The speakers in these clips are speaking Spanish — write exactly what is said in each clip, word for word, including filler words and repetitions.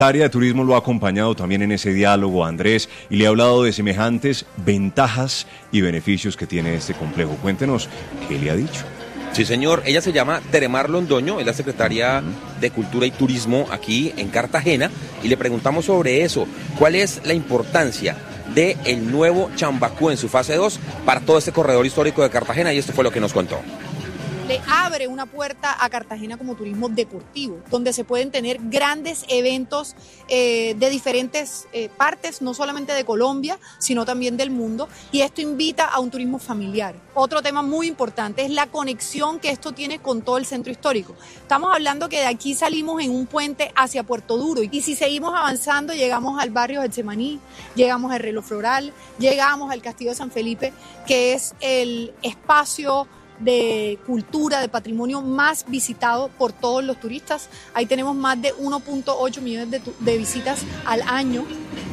La área de turismo lo ha acompañado también en ese diálogo, Andrés, y le ha hablado de semejantes ventajas y beneficios que tiene este complejo. Cuéntenos, ¿qué le ha dicho? Sí, señor. Ella se llama Teremar Londoño, es la secretaria de Cultura y Turismo aquí en Cartagena, y le preguntamos sobre eso. ¿Cuál es la importancia del nuevo Chambacú en su fase dos para todo este corredor histórico de Cartagena? Y esto fue lo que nos contó. Le abre una puerta a Cartagena como turismo deportivo, donde se pueden tener grandes eventos eh, de diferentes eh, partes, no solamente de Colombia, sino también del mundo, y esto invita a un turismo familiar. Otro tema muy importante es la conexión que esto tiene con todo el centro histórico. Estamos hablando que de aquí salimos en un puente hacia Puerto Duro, y si seguimos avanzando llegamos al barrio Getsemaní, llegamos al Reloj Floral, llegamos al Castillo de San Felipe, que es el espacio de cultura, de patrimonio más visitado por todos los turistas. Ahí tenemos más de uno punto ocho millones de, tu- de visitas al año.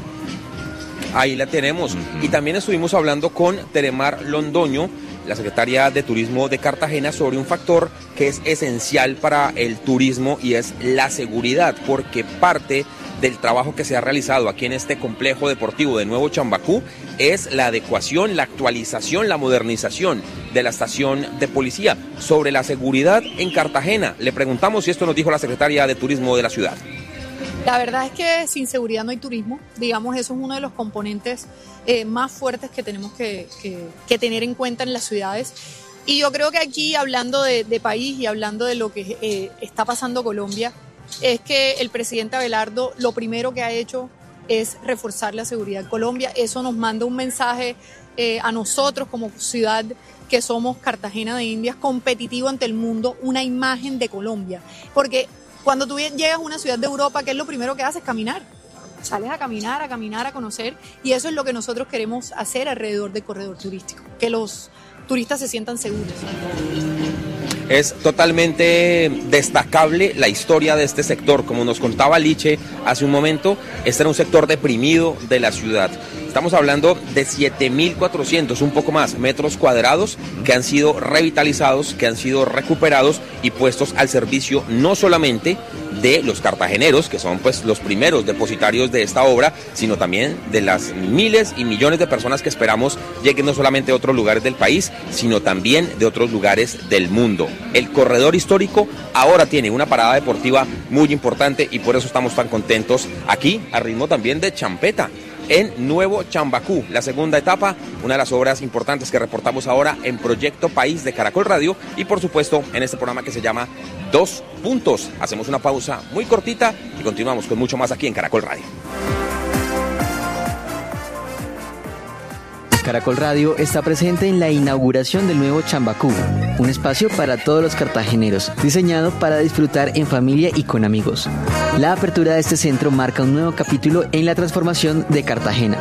Ahí la tenemos. Y también estuvimos hablando con Teremar Londoño, la secretaria de Turismo de Cartagena, sobre un factor que es esencial para el turismo y es la seguridad, porque parte del trabajo que se ha realizado aquí en este complejo deportivo de Nuevo Chambacú es la adecuación, la actualización, la modernización de la estación de policía. Sobre la seguridad en Cartagena, le preguntamos si esto nos dijo la secretaria de Turismo de la ciudad. La verdad es que sin seguridad no hay turismo. Digamos, eso es uno de los componentes eh, más fuertes que tenemos que, que, que tener en cuenta en las ciudades. Y yo creo que aquí, hablando de, de país y hablando de lo que eh, está pasando Colombia, es que el presidente Abelardo lo primero que ha hecho es reforzar la seguridad en Colombia. Eso nos manda un mensaje eh, a nosotros como ciudad que somos Cartagena de Indias, competitivo ante el mundo, una imagen de Colombia. Porque cuando tú llegas a una ciudad de Europa, ¿qué es lo primero que haces? Caminar. Sales a caminar, a caminar, a conocer, y eso es lo que nosotros queremos hacer alrededor del corredor turístico, que los turistas se sientan seguros. Es totalmente destacable la historia de este sector. Como nos contaba Liche hace un momento, este era un sector deprimido de la ciudad. Estamos hablando de siete mil cuatrocientos, un poco más, metros cuadrados que han sido revitalizados, que han sido recuperados y puestos al servicio no solamente de los cartageneros, que son pues los primeros depositarios de esta obra, sino también de las miles y millones de personas que esperamos lleguen no solamente de otros lugares del país, sino también de otros lugares del mundo. El corredor histórico ahora tiene una parada deportiva muy importante y por eso estamos tan contentos aquí, a ritmo también de champeta, en Nuevo Chambacú, la segunda etapa, una de las obras importantes que reportamos ahora en Proyecto País de Caracol Radio y por supuesto en este programa que se llama Dos Puntos. Hacemos una pausa muy cortita y continuamos con mucho más aquí en Caracol Radio. Caracol Radio está presente en la inauguración del nuevo Chambacú, un espacio para todos los cartageneros, diseñado para disfrutar en familia y con amigos. La apertura de este centro marca un nuevo capítulo en la transformación de Cartagena.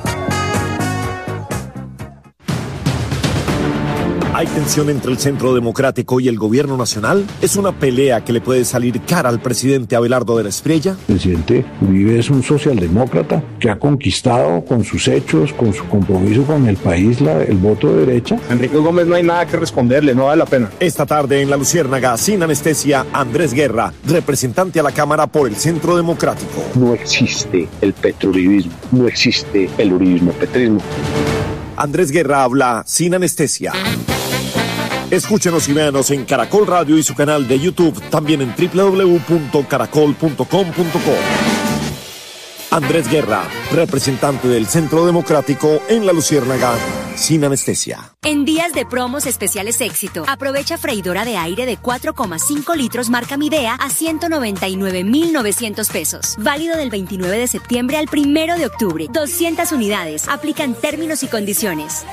¿Hay tensión entre el Centro Democrático y el Gobierno Nacional? ¿Es una pelea que le puede salir cara al presidente Abelardo de la Espriella? El presidente Uribe es un socialdemócrata que ha conquistado con sus hechos, con su compromiso con el país, la, el voto de derecha. Enrique Gómez no hay nada que responderle, no vale la pena. Esta tarde en La Luciérnaga, sin anestesia, Andrés Guerra, representante a la Cámara por el Centro Democrático. No existe el petrouribismo, no existe el uribismo-petrismo. Andrés Guerra habla sin anestesia. Escúchenos y véanos en Caracol Radio y su canal de YouTube, también en doble u doble u doble u punto caracol punto com punto co. Andrés Guerra, representante del Centro Democrático en La Luciérnaga, sin anestesia. En días de promos especiales éxito, aprovecha freidora de aire de cuatro coma cinco litros marca Midea a ciento noventa y nueve mil novecientos pesos. Válido del veintinueve de septiembre al primero de octubre. doscientas unidades. Aplican términos y condiciones.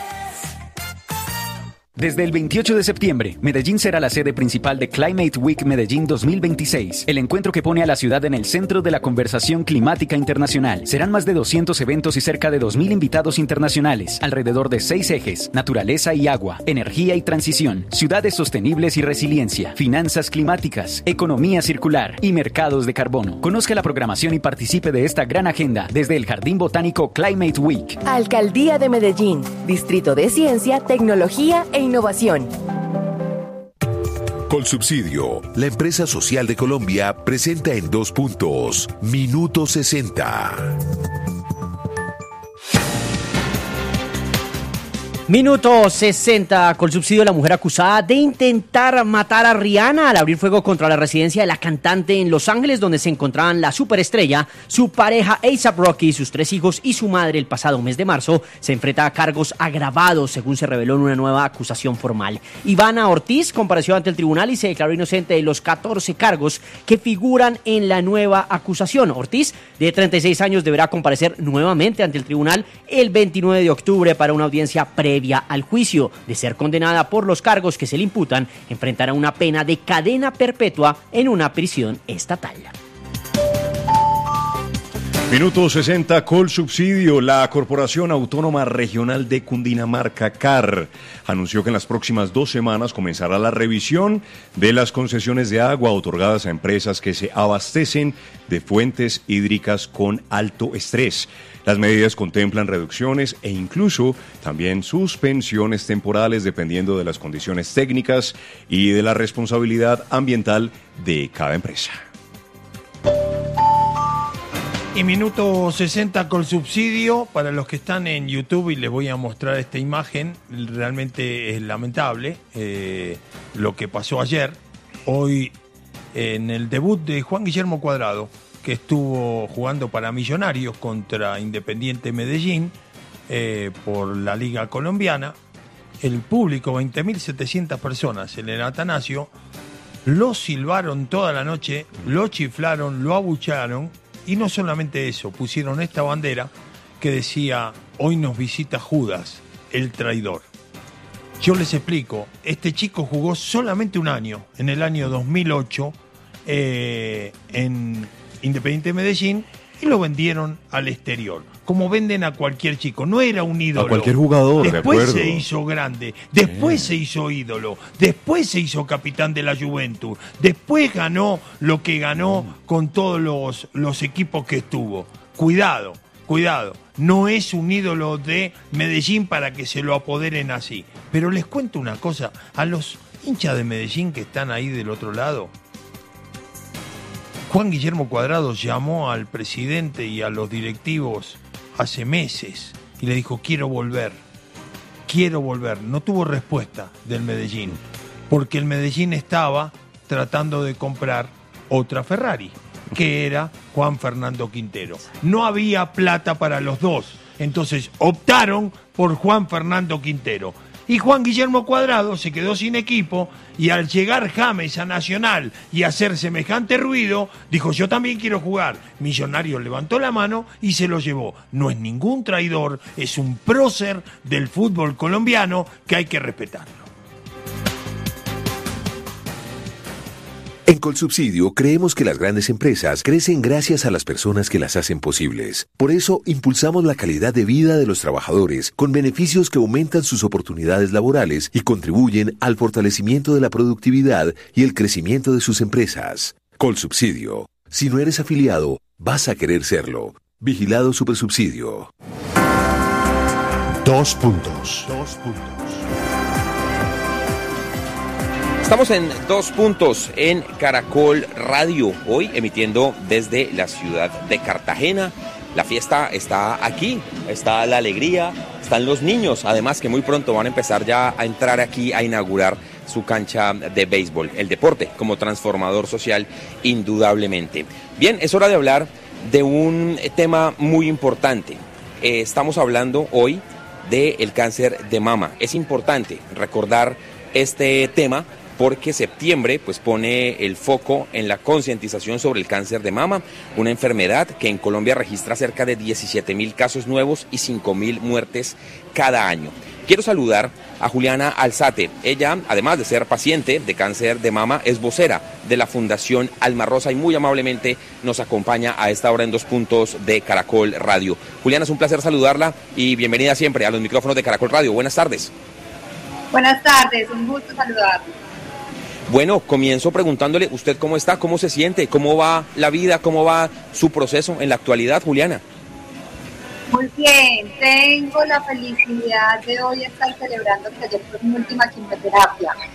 Desde el veintiocho de septiembre, Medellín será la sede principal de Climate Week Medellín dos mil veintiséis, el encuentro que pone a la ciudad en el centro de la conversación climática internacional. Serán más de doscientos eventos y cerca de dos mil invitados internacionales, alrededor de seis ejes: naturaleza y agua, energía y transición, ciudades sostenibles y resiliencia, finanzas climáticas, economía circular y mercados de carbono. Conozca la programación y participe de esta gran agenda desde el Jardín Botánico Climate Week. Alcaldía de Medellín, Distrito de Ciencia, Tecnología e Innovación. Colsubsidio, la empresa social de Colombia, presenta en dos puntos, Minuto sesenta. Minuto sesenta, Colsubsidio, la mujer acusada de intentar matar a Rihanna al abrir fuego contra la residencia de la cantante en Los Ángeles, donde se encontraban la superestrella, su pareja A$AP Rocky, sus tres hijos y su madre. El pasado mes de marzo se enfrenta a cargos agravados, según se reveló en una nueva acusación formal. Ivana Ortiz compareció ante el tribunal y se declaró inocente de los catorce cargos que figuran en la nueva acusación. Ortiz, de treinta y seis años, deberá comparecer nuevamente ante el tribunal el veintinueve de octubre para una audiencia previa al juicio. De ser condenada por los cargos que se le imputan, enfrentará una pena de cadena perpetua en una prisión estatal. Minuto sesenta, Colsubsidio. La Corporación Autónoma Regional de Cundinamarca, C A R, anunció que en las próximas dos semanas comenzará la revisión de las concesiones de agua otorgadas a empresas que se abastecen de fuentes hídricas con alto estrés. Las medidas contemplan reducciones e incluso también suspensiones temporales dependiendo de las condiciones técnicas y de la responsabilidad ambiental de cada empresa. Y minuto sesenta Colsubsidio, para los que están en YouTube, y les voy a mostrar esta imagen, realmente es lamentable eh, lo que pasó ayer. Hoy, en el debut de Juan Guillermo Cuadrado, que estuvo jugando para Millonarios contra Independiente Medellín eh, por la Liga Colombiana, el público, veinte mil setecientas personas en el Atanasio, lo silbaron toda la noche, lo chiflaron, lo abucharon. Y no solamente eso, pusieron esta bandera que decía: hoy nos visita Judas, el traidor. Yo les explico, este chico jugó solamente un año, en el año dos mil ocho, eh, en Independiente Medellín, y lo vendieron al exterior, como venden a cualquier chico. No era un ídolo. A cualquier jugador, de Después acuerdo. se hizo grande, después Eh. se hizo ídolo, después se hizo capitán de la Juventus, después ganó lo que ganó con todos los, los equipos que estuvo. Cuidado, cuidado, no es un ídolo de Medellín para que se lo apoderen así. Pero les cuento una cosa, a los hinchas de Medellín que están ahí del otro lado, Juan Guillermo Cuadrado llamó al presidente y a los directivos hace meses y le dijo: quiero volver, quiero volver. No tuvo respuesta del Medellín, porque el Medellín estaba tratando de comprar otra Ferrari, que era Juan Fernando Quintero. No había plata para los dos, entonces optaron por Juan Fernando Quintero. Y Juan Guillermo Cuadrado se quedó sin equipo, y al llegar James a Nacional y hacer semejante ruido, dijo: yo también quiero jugar. Millonarios levantó la mano y se lo llevó. No es ningún traidor, es un prócer del fútbol colombiano que hay que respetarlo. En Colsubsidio creemos que las grandes empresas crecen gracias a las personas que las hacen posibles. Por eso impulsamos la calidad de vida de los trabajadores con beneficios que aumentan sus oportunidades laborales y contribuyen al fortalecimiento de la productividad y el crecimiento de sus empresas. Colsubsidio. Si no eres afiliado, vas a querer serlo. Vigilado Supersubsidio. Dos puntos. Dos puntos. Estamos en Dos Puntos en Caracol Radio, hoy emitiendo desde la ciudad de Cartagena. La fiesta está aquí, está la alegría, están los niños, además que muy pronto van a empezar ya a entrar aquí a inaugurar su cancha de béisbol. El deporte como transformador social, indudablemente. Bien, es hora de hablar de un tema muy importante. Eh, estamos hablando hoy del cáncer de mama. Es importante recordar este tema porque septiembre pues pone el foco en la concientización sobre el cáncer de mama, una enfermedad que en Colombia registra cerca de diecisiete mil casos nuevos y cinco mil muertes cada año. Quiero saludar a Juliana Alzate. Ella, además de ser paciente de cáncer de mama, es vocera de la Fundación Alma Rosa y muy amablemente nos acompaña a esta hora en Dos Puntos de Caracol Radio. Juliana, es un placer saludarla y bienvenida siempre a los micrófonos de Caracol Radio. Buenas tardes. Buenas tardes, un gusto saludarla. Bueno, comienzo preguntándole, ¿usted cómo está? ¿Cómo se siente? ¿Cómo va la vida? ¿Cómo va su proceso en la actualidad, Juliana? Muy bien, tengo la felicidad de hoy estar celebrando que ayer fue mi última quimioterapia.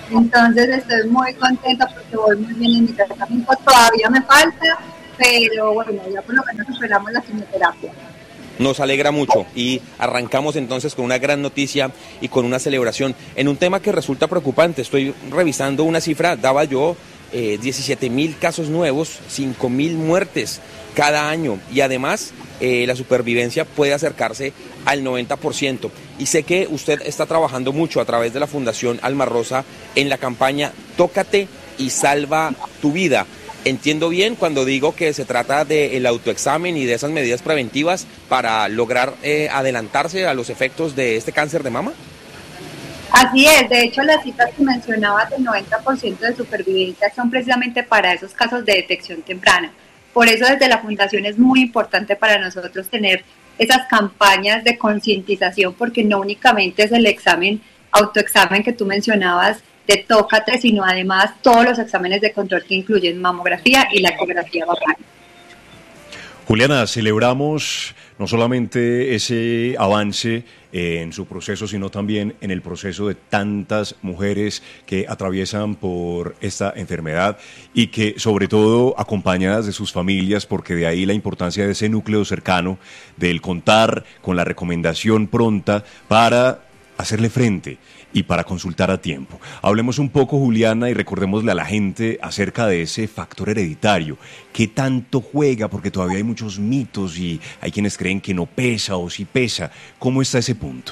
Entonces estoy muy contenta porque voy muy bien en mi tratamiento. Todavía me falta, pero bueno, ya por lo menos superamos la quimioterapia. Nos alegra mucho y arrancamos entonces con una gran noticia y con una celebración en un tema que resulta preocupante. Estoy revisando una cifra, daba yo eh, diecisiete mil casos nuevos, cinco mil muertes cada año y además eh, la supervivencia puede acercarse al noventa por ciento. Y sé que usted está trabajando mucho a través de la Fundación Alma Rosa en la campaña Tócate y Salva tu Vida. ¿Entiendo bien cuando digo que se trata del autoexamen y de esas medidas preventivas para lograr eh, adelantarse a los efectos de este cáncer de mama? Así es, de hecho las cifras que mencionabas del noventa por ciento de supervivencia son precisamente para esos casos de detección temprana. Por eso desde la Fundación es muy importante para nosotros tener esas campañas de concientización, porque no únicamente es el examen, autoexamen que tú mencionabas, de Tócate, sino además todos los exámenes de control que incluyen mamografía y la ecografía vaginal. Juliana, celebramos no solamente ese avance en su proceso, sino también en el proceso de tantas mujeres que atraviesan por esta enfermedad y que, sobre todo, acompañadas de sus familias, porque de ahí la importancia de ese núcleo cercano, del contar con la recomendación pronta para hacerle frente y para consultar a tiempo. Hablemos un poco, Juliana, y recordémosle a la gente acerca de ese factor hereditario. ¿Qué tanto juega? Porque todavía hay muchos mitos y hay quienes creen que no pesa o sí pesa. ¿Cómo está ese punto?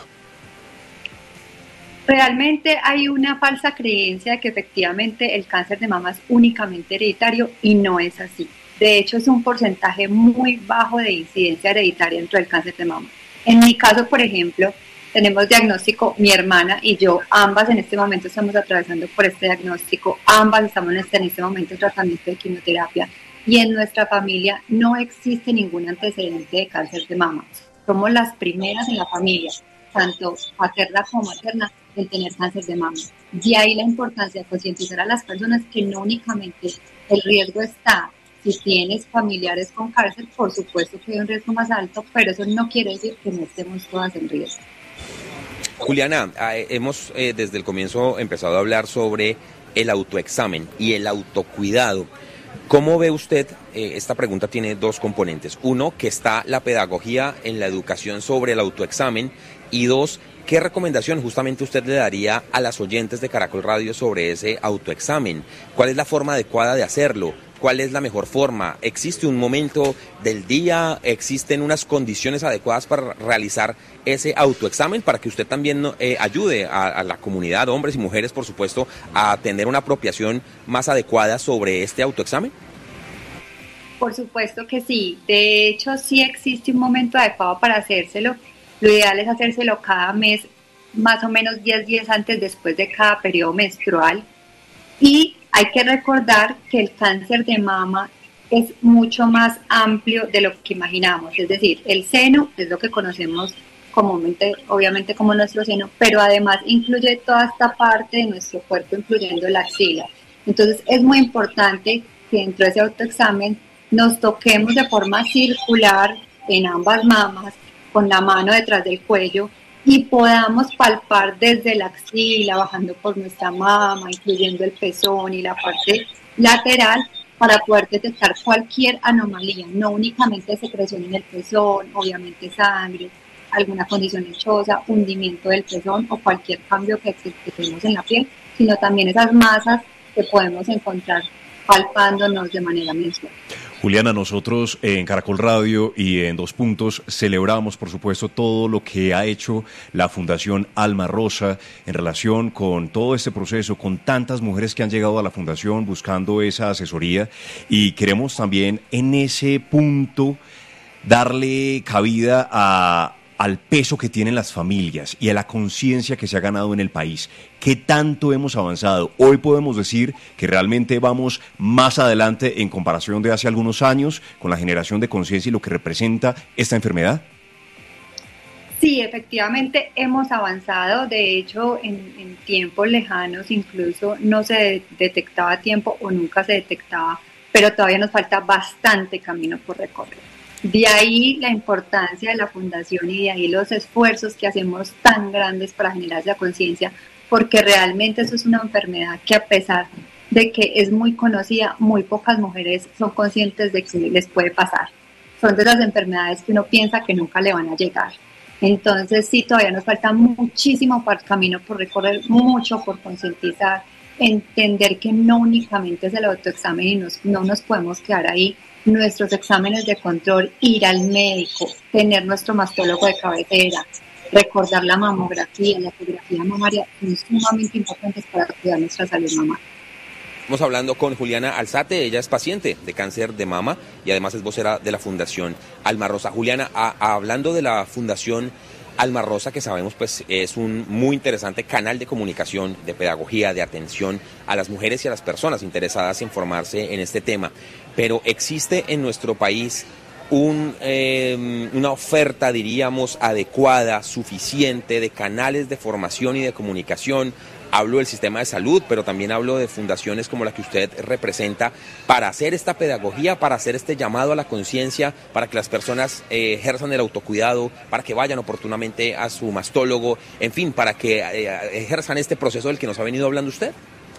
Realmente hay una falsa creencia de que efectivamente el cáncer de mama es únicamente hereditario y no es así. De hecho, es un porcentaje muy bajo de incidencia hereditaria dentro del cáncer de mama. En mi caso, por ejemplo, tenemos diagnóstico, mi hermana y yo, ambas en este momento estamos atravesando por este diagnóstico, ambas estamos en este, en este momento en tratamiento de quimioterapia y en nuestra familia no existe ningún antecedente de cáncer de mama. Somos las primeras en la familia, tanto paterna como materna, en tener cáncer de mama. De ahí la importancia de concientizar a las personas que no únicamente el riesgo está, si tienes familiares con cáncer, por supuesto que hay un riesgo más alto, pero eso no quiere decir que no estemos todas en riesgo. Juliana, hemos eh, desde el comienzo empezado a hablar sobre el autoexamen y el autocuidado. ¿Cómo ve usted? Eh, esta pregunta tiene dos componentes. Uno, que está la pedagogía en la educación sobre el autoexamen. Y dos, ¿qué recomendación justamente usted le daría a las oyentes de Caracol Radio sobre ese autoexamen? ¿Cuál es la forma adecuada de hacerlo? ¿Cuál es la mejor forma? ¿Existe un momento del día? ¿Existen unas condiciones adecuadas para realizar ese autoexamen para que usted también eh, ayude a, a la comunidad, hombres y mujeres, por supuesto, a tener una apropiación más adecuada sobre este autoexamen? Por supuesto que sí. De hecho, sí existe un momento adecuado para hacérselo. Lo ideal es hacérselo cada mes, más o menos diez días antes, después de cada periodo menstrual. Y hay que recordar que el cáncer de mama es mucho más amplio de lo que imaginamos. Es decir, el seno es lo que conocemos comúnmente, obviamente como nuestro seno, pero además incluye toda esta parte de nuestro cuerpo, incluyendo la axila. Entonces es muy importante que dentro de ese autoexamen nos toquemos de forma circular en ambas mamas, con la mano detrás del cuello, y podamos palpar desde la axila, bajando por nuestra mama, incluyendo el pezón y la parte lateral, para poder detectar cualquier anomalía, no únicamente secreción en el pezón, obviamente sangre, alguna condición lechosa, hundimiento del pezón o cualquier cambio que tenemos en la piel, sino también esas masas que podemos encontrar palpándonos de manera mensual. Juliana, nosotros en Caracol Radio y en Dos Puntos celebramos, por supuesto, todo lo que ha hecho la Fundación Alma Rosa en relación con todo este proceso, con tantas mujeres que han llegado a la Fundación buscando esa asesoría, y queremos también en ese punto darle cabida a... al peso que tienen las familias y a la conciencia que se ha ganado en el país. ¿Qué tanto hemos avanzado? Hoy podemos decir que realmente vamos más adelante en comparación de hace algunos años con la generación de conciencia y lo que representa esta enfermedad. Sí, efectivamente hemos avanzado. De hecho, en, en tiempos lejanos incluso no se detectaba a tiempo o nunca se detectaba, pero todavía nos falta bastante camino por recorrer. De ahí la importancia de la Fundación y de ahí los esfuerzos que hacemos tan grandes para generar esa conciencia, porque realmente eso es una enfermedad que, a pesar de que es muy conocida, muy pocas mujeres son conscientes de que les puede pasar. Son de las enfermedades que uno piensa que nunca le van a llegar. Entonces sí, todavía nos falta muchísimo camino por recorrer, mucho por concientizar, entender que no únicamente es el autoexamen y nos, no nos podemos quedar ahí. Nuestros exámenes de control, ir al médico, tener nuestro mastólogo de cabecera, recordar la mamografía, la ecografía mamaria, son sumamente importantes para cuidar nuestra salud mamaria. Estamos hablando con Juliana Alzate, ella es paciente de cáncer de mama y además es vocera de la Fundación Alma Rosa. Juliana, a, a, hablando de la Fundación Alma Rosa, que sabemos pues es un muy interesante canal de comunicación, de pedagogía, de atención a las mujeres y a las personas interesadas en formarse en este tema, pero existe en nuestro país un, eh, una oferta, diríamos, adecuada, suficiente de canales de formación y de comunicación. Hablo del sistema de salud, pero también hablo de fundaciones como la que usted representa para hacer esta pedagogía, para hacer este llamado a la conciencia, para que las personas eh, ejerzan el autocuidado, para que vayan oportunamente a su mastólogo, en fin, para que eh, ejerzan este proceso del que nos ha venido hablando usted.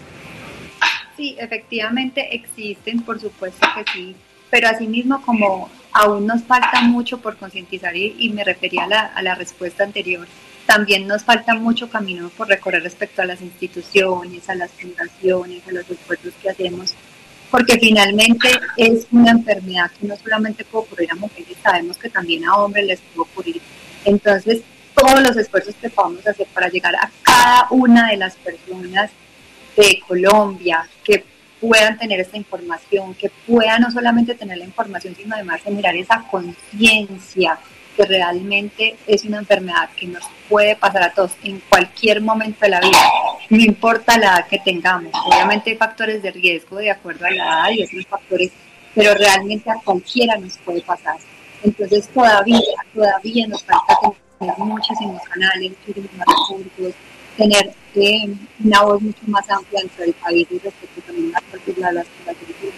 Sí, efectivamente existen, por supuesto que sí, pero asimismo como aún nos falta mucho por concientizar y, y me refería a la, a la respuesta anterior, también nos falta mucho camino por recorrer respecto a las instituciones, a las fundaciones, a los esfuerzos que hacemos, porque finalmente es una enfermedad que no solamente puede ocurrir a mujeres, sabemos que también a hombres les puede ocurrir. Entonces, todos los esfuerzos que podamos hacer para llegar a cada una de las personas de Colombia que puedan tener esta información, que puedan no solamente tener la información, sino además generar esa conciencia que realmente es una enfermedad que nos puede pasar a todos en cualquier momento de la vida, no importa la edad que tengamos. Obviamente hay factores de riesgo de acuerdo a la edad y otros factores, pero realmente a cualquiera nos puede pasar. Entonces todavía, todavía nos falta tener muchísimos canales, muchísimos recursos, tener eh, una voz mucho más amplia dentro del país y respecto también a las poblaciones.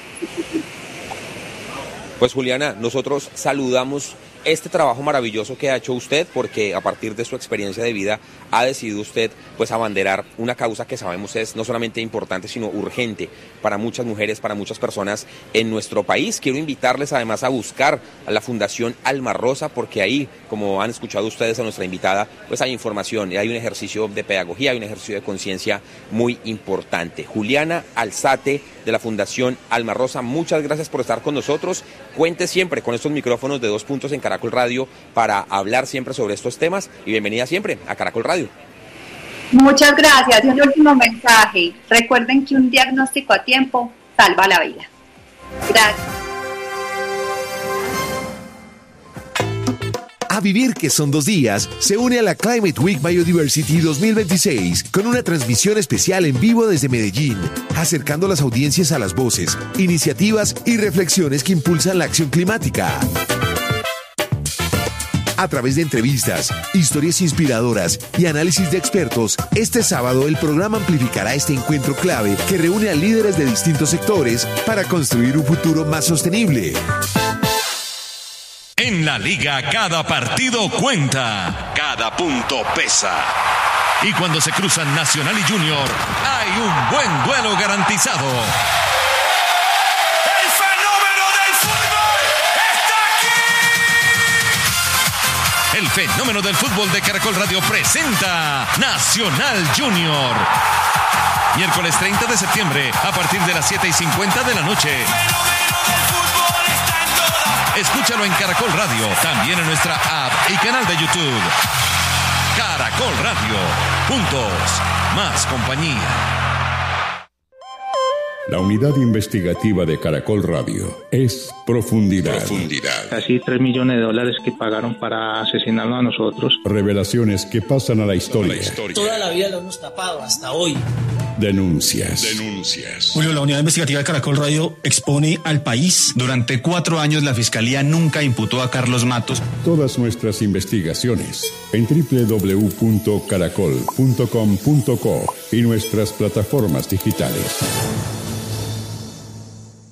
Pues Juliana, nosotros saludamos este trabajo maravilloso que ha hecho usted, porque a partir de su experiencia de vida ha decidido usted pues abanderar una causa que sabemos es no solamente importante sino urgente para muchas mujeres, para muchas personas en nuestro país. Quiero invitarles además a buscar a la Fundación Alma Rosa, porque ahí, como han escuchado ustedes a nuestra invitada, pues hay información y hay un ejercicio de pedagogía, hay un ejercicio de conciencia muy importante. Juliana Alzate de la Fundación Alma Rosa, muchas gracias por estar con nosotros. Cuente siempre con estos micrófonos de Dos Puntos en Caracol Radio para hablar siempre sobre estos temas y bienvenida siempre a Caracol Radio. Muchas gracias. Y un último mensaje. Recuerden que un diagnóstico a tiempo salva la vida. Gracias. A vivir que son dos días, se une a la Climate Week Biodiversity dos mil veintiséis con una transmisión especial en vivo desde Medellín, acercando las audiencias a las voces, iniciativas y reflexiones que impulsan la acción climática. A través de entrevistas, historias inspiradoras y análisis de expertos, este sábado el programa amplificará este encuentro clave que reúne a líderes de distintos sectores para construir un futuro más sostenible. En la liga cada partido cuenta, cada punto pesa. Y cuando se cruzan Nacional y Junior, hay un buen duelo garantizado. ¡El fenómeno del fútbol está aquí! El fenómeno del fútbol de Caracol Radio presenta Nacional Junior. Miércoles treinta de septiembre, a partir de las siete y cincuenta de la noche. Escúchalo en Caracol Radio, también en nuestra app y canal de YouTube. Caracol Radio, juntos, más compañía. La unidad investigativa de Caracol Radio es Profundidad. Profundidad. Casi tres millones de dólares que pagaron para asesinarnos a nosotros. Revelaciones que pasan a la historia. La historia. Toda la vida lo hemos tapado hasta hoy. Denuncias. Denuncias. Julio, la unidad investigativa de Caracol Radio expone al país. Durante cuatro años la Fiscalía nunca imputó a Carlos Matos. Todas nuestras investigaciones en doble u doble u doble u punto caracol punto com punto co y nuestras plataformas digitales.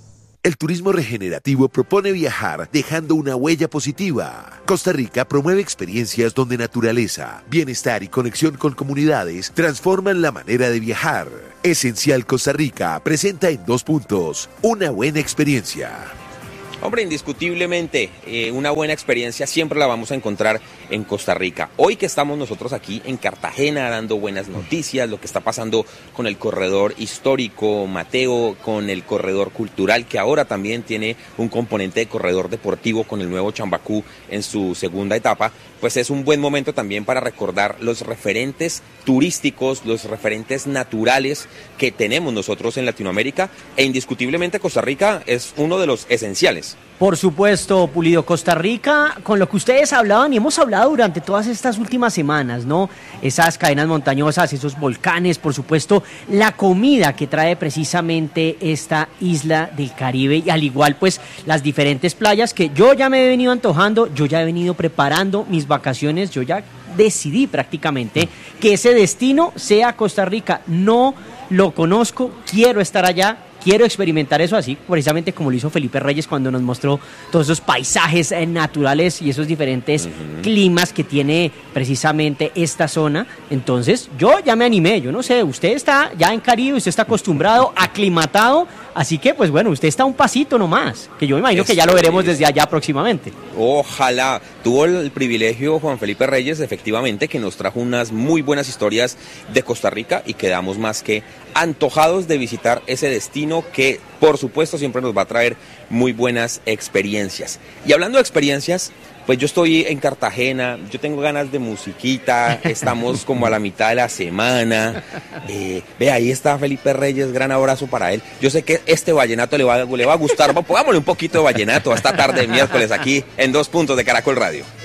El turismo regenerativo propone viajar dejando una huella positiva. Costa Rica promueve experiencias donde naturaleza, bienestar y conexión con comunidades transforman la manera de viajar. Esencial Costa Rica presenta en dos puntos una buena experiencia. Hombre, indiscutiblemente, eh, una buena experiencia siempre la vamos a encontrar en Costa Rica. Hoy que estamos nosotros aquí en Cartagena dando buenas noticias, lo que está pasando con el corredor histórico, Mateo, con el corredor cultural, que ahora también tiene un componente de corredor deportivo con el nuevo Chambacú en su segunda etapa, pues es un buen momento también para recordar los referentes turísticos, los referentes naturales que tenemos nosotros en Latinoamérica, e indiscutiblemente Costa Rica es uno de los esenciales. Por supuesto, Pulido, Costa Rica, con lo que ustedes hablaban y hemos hablado durante todas estas últimas semanas, ¿no? Esas cadenas montañosas, esos volcanes, por supuesto, la comida que trae precisamente esta isla del Caribe y al igual pues las diferentes playas que yo ya me he venido antojando, yo ya he venido preparando mis vacaciones, yo ya decidí prácticamente que ese destino sea Costa Rica. No lo conozco, quiero estar allá. Quiero experimentar eso así, precisamente como lo hizo Felipe Reyes cuando nos mostró todos esos paisajes naturales y esos diferentes uh-huh. climas que tiene precisamente esta zona. Entonces, yo ya me animé, yo no sé, usted está ya en Caribe, usted está acostumbrado, aclimatado, así que, pues bueno, usted está un pasito nomás, que yo me imagino Eso que ya lo veremos es. desde allá próximamente. Ojalá. Tuvo el privilegio Juan Felipe Reyes, efectivamente, que nos trajo unas muy buenas historias de Costa Rica y quedamos más que antojados de visitar ese destino que, por supuesto, siempre nos va a traer muy buenas experiencias. Y hablando de experiencias, pues yo estoy en Cartagena, yo tengo ganas de musiquita, estamos como a la mitad de la semana. Eh, ve, ahí está Felipe Reyes, gran abrazo para él. Yo sé que este vallenato le va, le va a gustar, pongámosle un poquito de vallenato esta tarde de miércoles aquí en Dos Puntos de Caracol Radio.